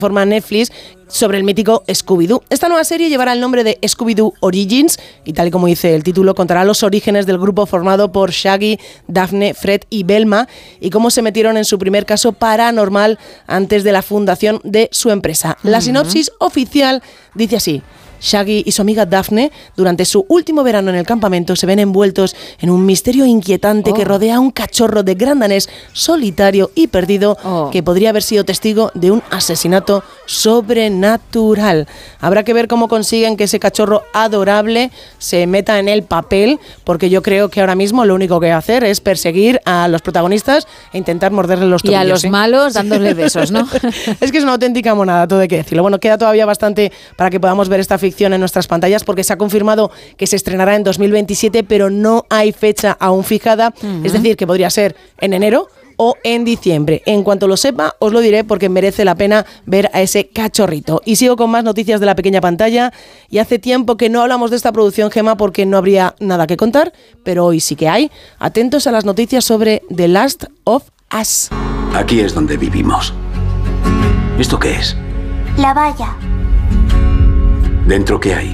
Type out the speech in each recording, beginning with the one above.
plataforma Netflix sobre el mítico Scooby-Doo. Esta nueva serie llevará el nombre de Scooby-Doo Origins y, tal y como dice el título, contará los orígenes del grupo formado por Shaggy, Daphne, Fred y Velma y cómo se metieron en su primer caso paranormal antes de la fundación de su empresa. La sinopsis oficial dice así: Shaggy y su amiga Daphne, durante su último verano en el campamento, se ven envueltos en un misterio inquietante que rodea a un cachorro de gran danés solitario y perdido que podría haber sido testigo de un asesinato sobrenatural. Habrá que ver cómo consiguen que ese cachorro adorable se meta en el papel, porque yo creo que ahora mismo lo único que va a hacer es perseguir a los protagonistas e intentar morderle los tobillos. Y a los malos dándole besos, ¿no? Es que es una auténtica monada, todo hay que decirlo. Bueno, queda todavía bastante para que podamos ver esta ficción en nuestras pantallas, porque se ha confirmado que se estrenará en 2027, pero no hay fecha aún fijada. Es decir, que podría ser en enero o en diciembre. En cuanto lo sepa, os lo diré, porque merece la pena ver a ese cachorrito. Y sigo con más noticias de la pequeña pantalla. Y hace tiempo que no hablamos de esta producción, Gemma, porque no habría nada que contar, pero hoy sí que hay. Atentos a las noticias sobre The Last of Us. Aquí es donde vivimos. ¿Esto qué es? La valla. ¿Dentro qué hay?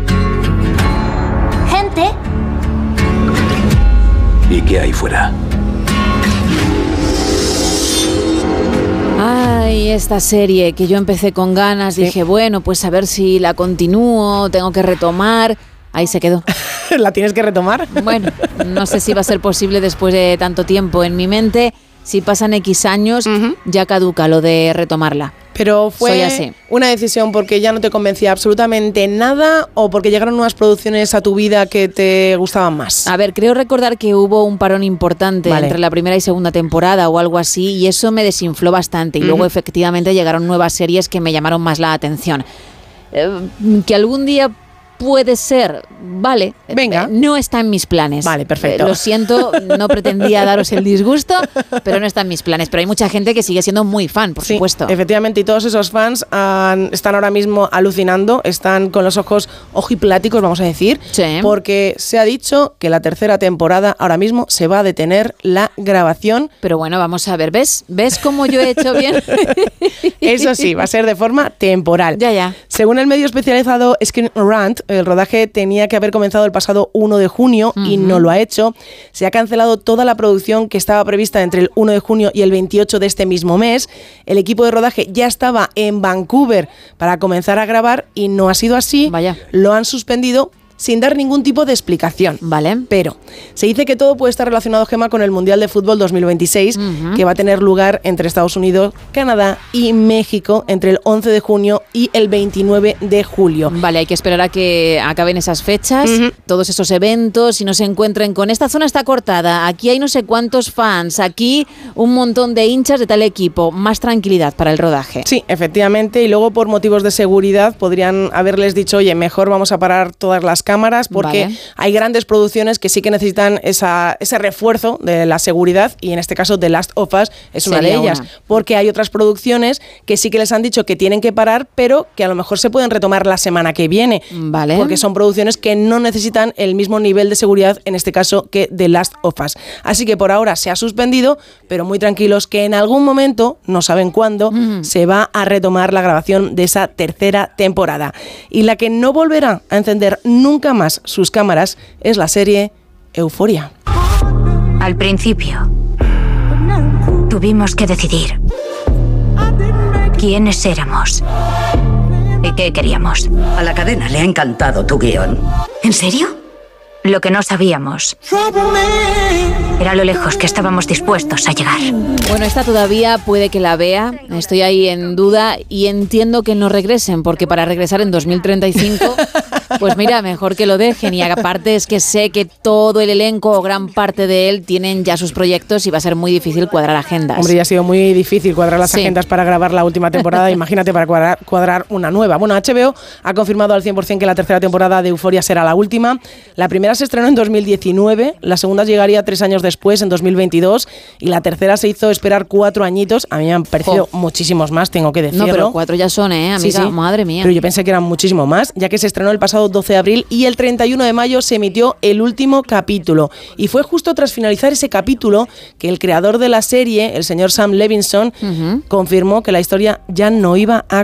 Gente. ¿Y qué hay fuera? Ay, esta serie que yo empecé con ganas, dije, bueno, pues a ver si la continúo, tengo que retomar. Ahí se quedó. ¿La tienes que retomar? Bueno, no sé si va a ser posible después de tanto tiempo. En mi mente, si pasan X años, ya caduca lo de retomarla. Pero fue una decisión porque ya no te convencía absolutamente nada, o porque llegaron nuevas producciones a tu vida que te gustaban más. A ver, creo recordar que hubo un parón importante entre la primera y segunda temporada o algo así, y eso me desinfló bastante. Y luego efectivamente llegaron nuevas series que me llamaron más la atención. Que algún día puede ser, vale. Venga. No está en mis planes. Vale, perfecto. Lo siento, no pretendía daros el disgusto, pero no está en mis planes. Pero hay mucha gente que sigue siendo muy fan, por supuesto. Efectivamente, y todos esos fans están ahora mismo alucinando, están con los ojos ojipláticos, vamos a decir, porque se ha dicho que la tercera temporada ahora mismo se va a detener la grabación. Pero bueno, vamos a ver, ¿ves cómo yo he hecho bien? Eso sí, va a ser de forma temporal. Ya. Según el medio especializado Screen Rant, el rodaje tenía que haber comenzado el pasado 1 de junio y no lo ha hecho. Se ha cancelado toda la producción que estaba prevista entre el 1 de junio y el 28 de este mismo mes. El equipo de rodaje ya estaba en Vancouver para comenzar a grabar y no ha sido así. Vaya. Lo han suspendido sin dar ningún tipo de explicación. Vale. Pero se dice que todo puede estar relacionado, Gemma, con el Mundial de Fútbol 2026, que va a tener lugar entre Estados Unidos, Canadá y México entre el 11 de junio y el 29 de julio. Vale, hay que esperar a que acaben esas fechas, todos esos eventos, y no se encuentren con esta zona está cortada, aquí hay no sé cuántos fans, aquí un montón de hinchas de tal equipo. Más tranquilidad para el rodaje. Sí, efectivamente, y luego por motivos de seguridad podrían haberles dicho, oye, mejor vamos a parar todas las cámaras, porque hay grandes producciones que sí que necesitan ese refuerzo de la seguridad, y en este caso The Last of Us es una de ellas, porque hay otras producciones que sí que les han dicho que tienen que parar, pero que a lo mejor se pueden retomar la semana que viene, porque son producciones que no necesitan el mismo nivel de seguridad, en este caso, que The Last of Us. Así que por ahora se ha suspendido, pero muy tranquilos que en algún momento, no saben cuándo, se va a retomar la grabación de esa tercera temporada. Y la que no volverá a encender nunca más sus cámaras es la serie Euphoria. Al principio, tuvimos que decidir quiénes éramos y qué queríamos. A la cadena le ha encantado tu guión. ¿En serio? Lo que no sabíamos era lo lejos que estábamos dispuestos a llegar. Bueno, esta todavía puede que la vea, estoy ahí en duda, y entiendo que no regresen, porque para regresar en 2035, pues mira, mejor que lo dejen. Y aparte es que sé que todo el elenco o gran parte de él tienen ya sus proyectos y va a ser muy difícil cuadrar agendas. Hombre, ya ha sido muy difícil cuadrar las agendas para grabar la última temporada, imagínate para cuadrar una nueva. Bueno, HBO ha confirmado al 100% que la tercera temporada de Euphoria será la última. La primera se estrenó en 2019, la segunda llegaría 3 años después, en 2022, y la tercera se hizo esperar 4 añitos. A mí me han parecido muchísimos más, tengo que decirlo. No, pero 4 ya son, amiga, sí. Madre mía. Pero yo pensé que eran muchísimo más, ya que se estrenó el pasado 12 de abril y el 31 de mayo se emitió el último capítulo. Y fue justo tras finalizar ese capítulo que el creador de la serie, el señor Sam Levinson, confirmó que la historia ya no iba a